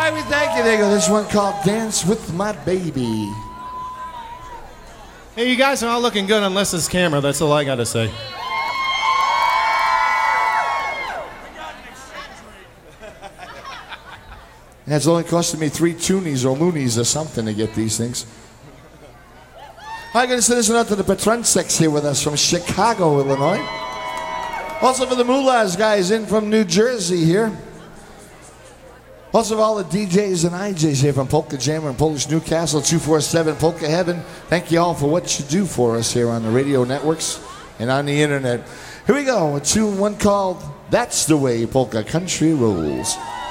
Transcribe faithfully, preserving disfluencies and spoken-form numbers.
right, we thank you. There you go. This one called Dance With My Baby. Hey, you guys are all looking good unless this camera. That's all I got to say. It's only costing me three toonies or loonies or something to get these things. I'm going to send this one out to the Petrensecs here with us from Chicago, Illinois. Also for the Moolahs guys in from New Jersey here. Also for all the D Js and I Js here from Polka Jammer and Polish Newcastle, two four seven Polka Heaven. Thank you all for what you do for us here on the radio networks and on the internet. Here we go, a tune one called That's the Way Polka Country Rolls.